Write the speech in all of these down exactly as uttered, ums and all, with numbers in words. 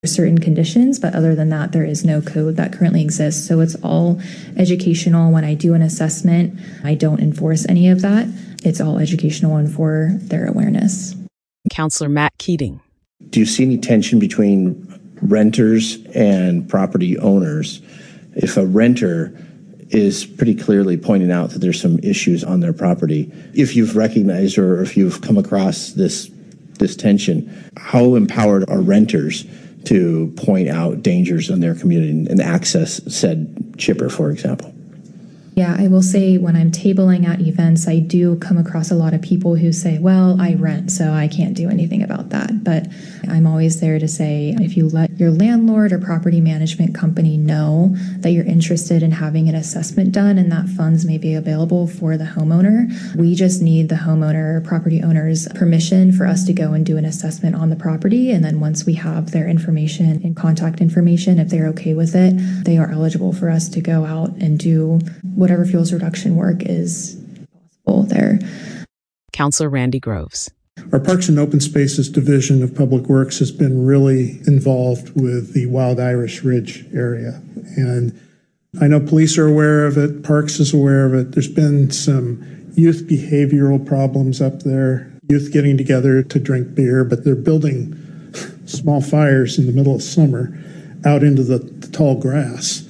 certain conditions, but other than that, there is no code that currently exists. So it's all educational. When I do an assessment, I don't enforce any of that. It's all educational and for their awareness. Counselor Matt Keating. Do you see any tension between renters and property owners? If a renter is pretty clearly pointing out that there's some issues on their property, if you've recognized or if you've come across this this tension, how empowered are renters to point out dangers in their community and access said chipper, for example? Yeah, I will say when I'm tabling at events, I do come across a lot of people who say, well, I rent, so I can't do anything about that. But I'm always there to say, if you let your landlord or property management company know that you're interested in having an assessment done and that funds may be available for the homeowner, we just need the homeowner or property owner's permission for us to go and do an assessment on the property. And then once we have their information and contact information, if they're okay with it, they are eligible for us to go out and do whatever fuels reduction work is possible there. Counselor Randy Groves. Our Parks and Open Spaces Division of Public Works has been really involved with the Wild Irish Ridge area. And I know police are aware of it, Parks is aware of it. There's been some youth behavioral problems up there, youth getting together to drink beer, but they're building small fires in the middle of summer out into the, the tall grass.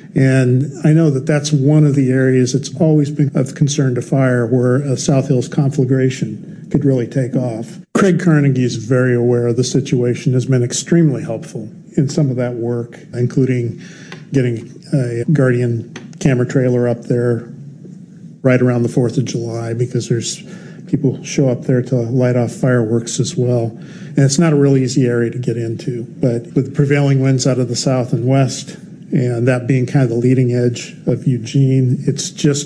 And I know that that's one of the areas that's always been of concern to fire, where a South Hills conflagration could really take off. Craig Carnegie is very aware of the situation, has been extremely helpful in some of that work, including getting a Guardian camera trailer up there right around the fourth of July, because there's people show up there to light off fireworks as well. And it's not a real easy area to get into, but with the prevailing winds out of the south and west, and that being kind of the leading edge of Eugene, it's just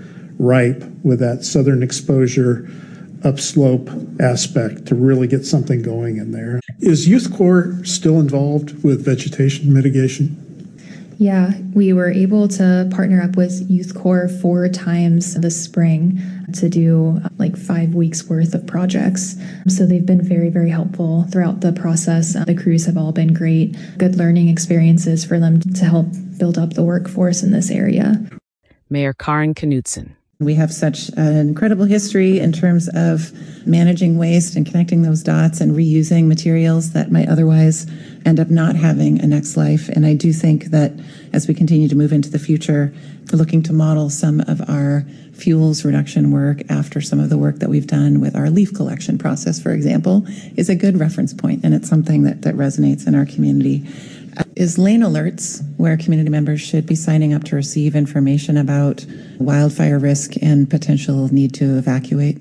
ripe with that southern exposure upslope aspect to really get something going in there. Is Youth Corps still involved with vegetation mitigation? Yeah, we were able to partner up with Youth Corps four times this spring to do like five weeks worth of projects. So they've been very, very helpful throughout the process. The crews have all been great, good learning experiences for them to help build up the workforce in this area. Mayor Karen Knutson. We have such an incredible history in terms of managing waste and connecting those dots and reusing materials that might otherwise end up not having a next life. And I do think that as we continue to move into the future, we're looking to model some of our fuels reduction work after some of the work that we've done with our leaf collection process, for example, is a good reference point, and it's something that, that resonates in our community. Uh, is lane alerts, where community members should be signing up to receive information about wildfire risk and potential need to evacuate.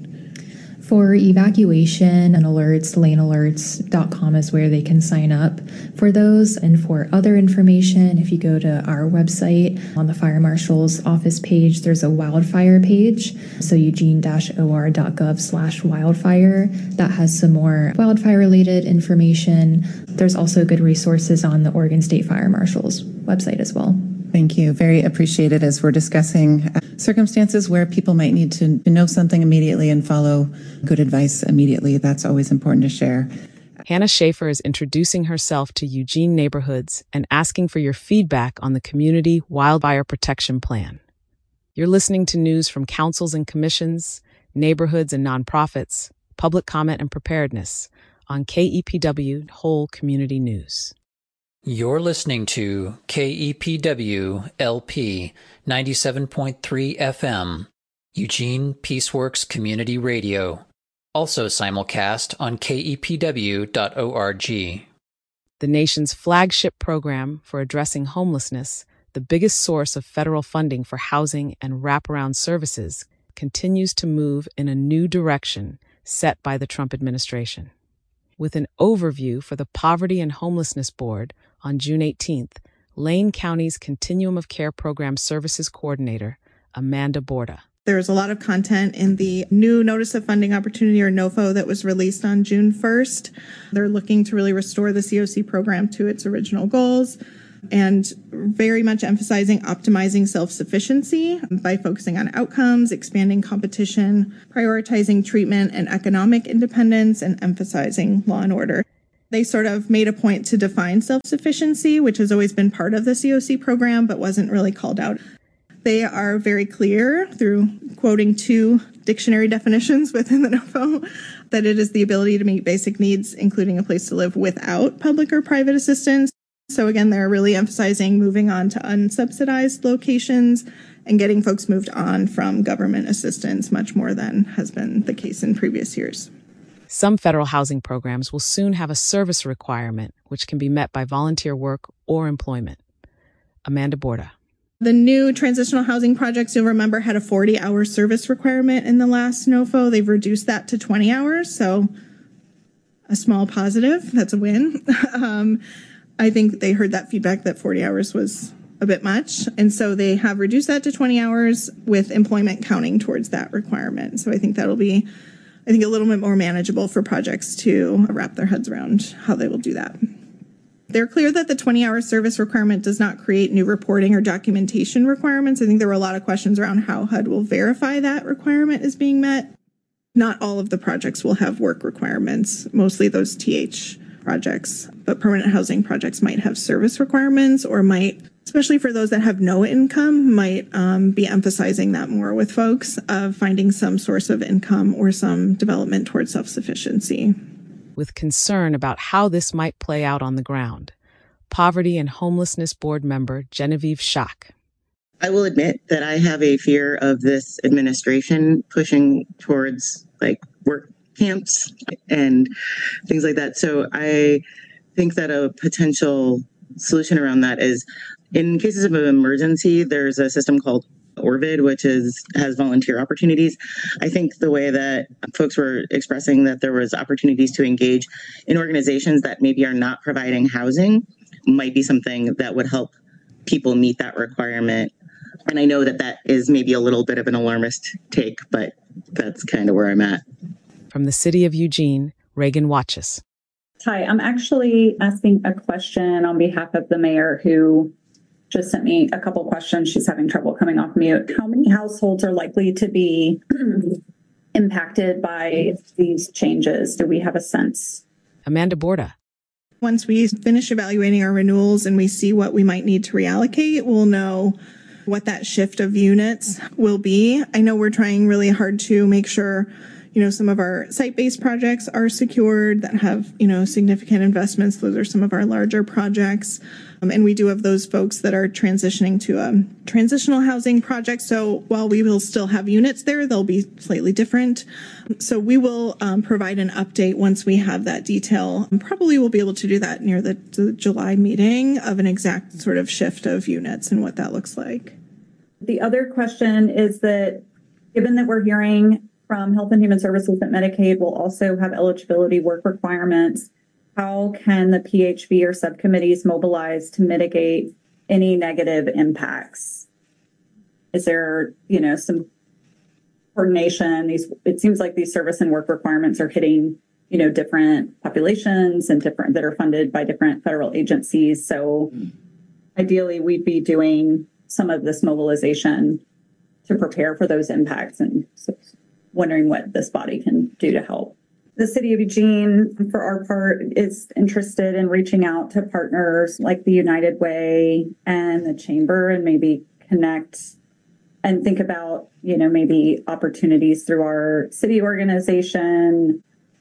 For evacuation and alerts, lane alerts dot com is where they can sign up for those. And for other information, if you go to our website on the Fire Marshal's office page, there's a wildfire page. So eugene dash o r dot gov slash wildfire. That has some more wildfire related information. There's also good resources on the Oregon State Fire Marshal's website as well. Thank you. Very appreciated as we're discussing circumstances where people might need to know something immediately and follow good advice immediately. That's always important to share. Hannah Schaefer is introducing herself to Eugene neighborhoods and asking for your feedback on the Community Wildfire Protection Plan. You're listening to news from councils and commissions, neighborhoods and nonprofits, public comment and preparedness on K E P W Whole Community News. You're listening to K E P W L P ninety-seven point three F M, Eugene Peaceworks Community Radio, also simulcast on K E P W dot org. The nation's flagship program for addressing homelessness, the biggest source of federal funding for housing and wraparound services, continues to move in a new direction set by the Trump administration. With an overview for the Poverty and Homelessness Board on June eighteenth, Lane County's Continuum of Care Program Services Coordinator, Amanda Borda. There's a lot of content in the new Notice of Funding Opportunity, or NOFO, that was released on June first. They're looking to really restore the C O C program to its original goals and very much emphasizing optimizing self-sufficiency by focusing on outcomes, expanding competition, prioritizing treatment and economic independence, and emphasizing law and order. They sort of made a point to define self-sufficiency, which has always been part of the C O C program, but wasn't really called out. They are very clear through quoting two dictionary definitions within the NOFO that it is the ability to meet basic needs, including a place to live without public or private assistance. So again, they're really emphasizing moving on to unsubsidized locations and getting folks moved on from government assistance much more than has been the case in previous years. Some federal housing programs will soon have a service requirement, which can be met by volunteer work or employment. Amanda Borda. The new transitional housing projects, you'll remember, had a forty-hour service requirement in the last NOFO. They've reduced that to twenty hours, so a small positive. That's a win. um, I think they heard that feedback that forty hours was a bit much, and so they have reduced that to twenty hours with employment counting towards that requirement. So I think that'll be, I think, a little bit more manageable for projects to wrap their heads around how they will do that. They're clear that the twenty-hour service requirement does not create new reporting or documentation requirements. I think there were a lot of questions around how H U D will verify that requirement is being met. Not all of the projects will have work requirements, mostly those T H projects, but permanent housing projects might have service requirements or might, especially for those that have no income, might um, be emphasizing that more with folks of finding some source of income or some development towards self-sufficiency. With concern about how this might play out on the ground. Poverty and Homelessness Board member Genevieve Schack. I will admit that I have a fear of this administration pushing towards like work camps and things like that. So I think that a potential solution around that is in cases of an emergency, there's a system called Orvid, which is has volunteer opportunities. I think the way that folks were expressing that there was opportunities to engage in organizations that maybe are not providing housing might be something that would help people meet that requirement. And I know that that is maybe a little bit of an alarmist take, but that's kind of where I'm at. From the city of Eugene, Reagan Watches. Hi, I'm actually asking a question on behalf of the mayor who just sent me a couple questions. She's having trouble coming off mute. How many households are likely to be impacted by these changes? Do we have a sense? Amanda Borda. Once we finish evaluating our renewals and we see what we might need to reallocate, we'll know what that shift of units will be. I know we're trying really hard to make sure, you know, some of our site-based projects are secured that have, you know, significant investments. Those are some of our larger projects. Um, and we do have those folks that are transitioning to a transitional housing project. So while we will still have units there, they'll be slightly different. So we will um, provide an update once we have that detail. And probably we'll be able to do that near the, the July meeting of an exact sort of shift of units and what that looks like. The other question is that given that we're hearing from Health and Human Services that Medicaid will also have eligibility work requirements, how can the P H V or subcommittees mobilize to mitigate any negative impacts? Is there, you know, some coordination? These, it seems like these service and work requirements are hitting, you know, different populations and different that are funded by different federal agencies. So ideally, we'd be doing some of this mobilization to prepare for those impacts, and so wondering what this body can do to help. The city of Eugene, for our part, is interested in reaching out to partners like the United Way and the Chamber and maybe connect and think about, you know, maybe opportunities through our city organization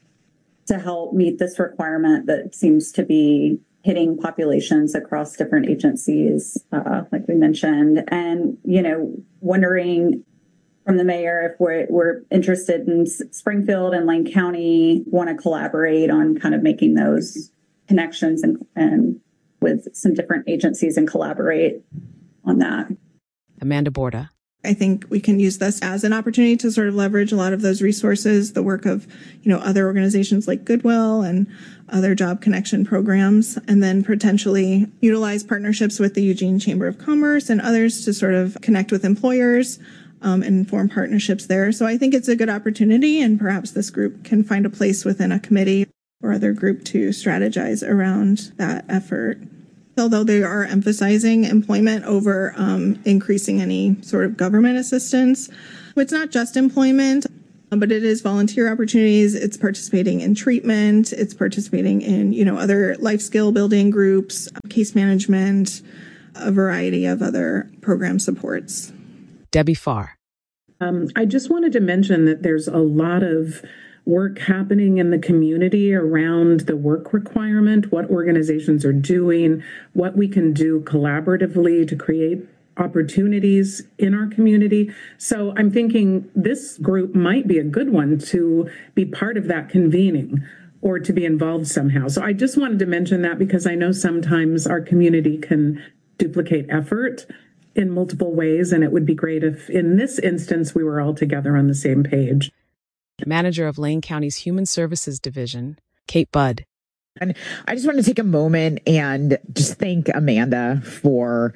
to help meet this requirement that seems to be hitting populations across different agencies, uh, like we mentioned. And, you know, wondering from the mayor if we're, we're interested in Springfield and Lane County, want to collaborate on kind of making those connections and, and with some different agencies and collaborate on that. Amanda Borda. I think we can use this as an opportunity to sort of leverage a lot of those resources, the work of, you know, other organizations like Goodwill and other job connection programs, and then potentially utilize partnerships with the Eugene Chamber of Commerce and others to sort of connect with employers um, and form partnerships there. So I think it's a good opportunity, and perhaps this group can find a place within a committee or other group to strategize around that effort. Although they are emphasizing employment over um, increasing any sort of government assistance. It's not just employment. But it is volunteer opportunities. It's participating in treatment. It's participating in, you know, other life skill building groups, case management, a variety of other program supports. Debbie Farr. Um, I just wanted to mention that there's a lot of work happening in the community around the work requirement, what organizations are doing, what we can do collaboratively to create opportunities in our community. So I'm thinking this group might be a good one to be part of that convening or to be involved somehow. So I just wanted to mention that because I know sometimes our community can duplicate effort in multiple ways, and it would be great if in this instance we were all together on the same page. Manager of Lane County's Human Services Division, Kate Budd. And I just want to take a moment and just thank Amanda for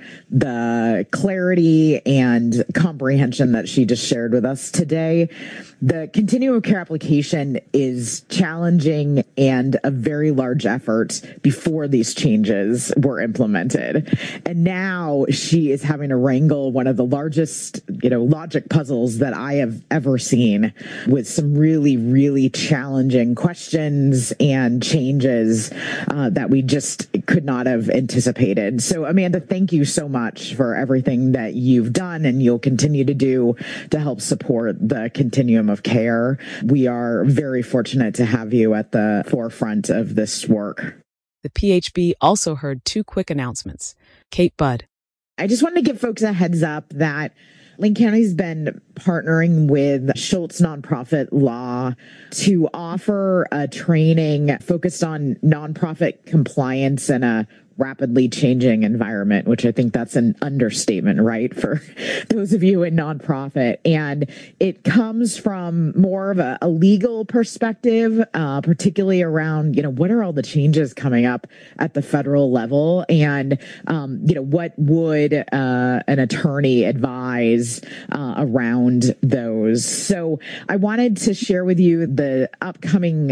the clarity and comprehension that she just shared with us today. The continuum of care application is challenging and a very large effort before these changes were implemented. And now she is having to wrangle one of the largest, you know, logic puzzles that I have ever seen with some really, really challenging questions and changes Uh, that we just could not have anticipated. So, Amanda, thank you so much for everything that you've done and you'll continue to do to help support the continuum of care. We are very fortunate to have you at the forefront of this work. The P H B also heard two quick announcements. Kate Budd. I just wanted to give folks a heads up that Lane County's been partnering with Schultz Nonprofit Law to offer a training focused on nonprofit compliance in a rapidly changing environment, which I think that's an understatement, right? For those of you in nonprofit. And it comes from more of a, a legal perspective, uh, particularly around, you know, what are all the changes coming up at the federal level? And, um, you know, what would uh, an attorney advise uh, around those? So I wanted to share with you the upcoming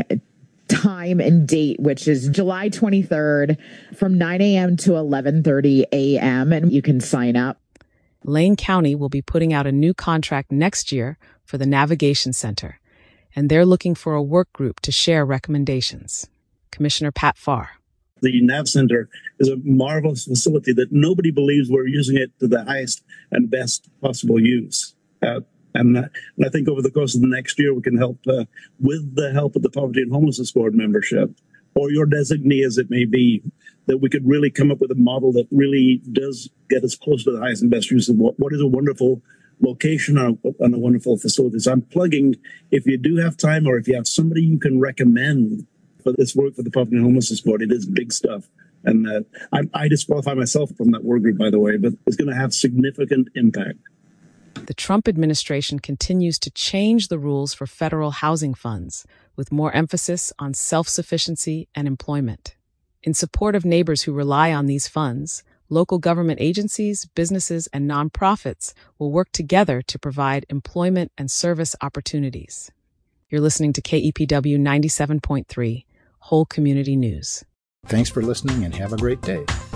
time and date, which is July twenty-third from nine a.m. to eleven thirty a.m. and you can sign up. Lane County will be putting out a new contract next year for the Navigation Center, and they're looking for a work group to share recommendations. Commissioner Pat Farr. The Nav Center is a marvelous facility that nobody believes we're using it to the highest and best possible use. Uh, And, uh, and I think over the course of the next year, we can help uh, with the help of the Poverty and Homelessness Board membership or your designee as it may be, that we could really come up with a model that really does get us close to the highest and best use of what, what is a wonderful location on a, on a wonderful facility. So I'm plugging, if you do have time or if you have somebody you can recommend for this work for the Poverty and Homelessness Board, it is big stuff. And uh, I, I disqualify myself from that work group, by the way, but it's going to have significant impact. The Trump administration continues to change the rules for federal housing funds, with more emphasis on self-sufficiency and employment. In support of neighbors who rely on these funds, local government agencies, businesses, and nonprofits will work together to provide employment and service opportunities. You're listening to K E P W ninety-seven point three, Whole Community News. Thanks for listening and have a great day.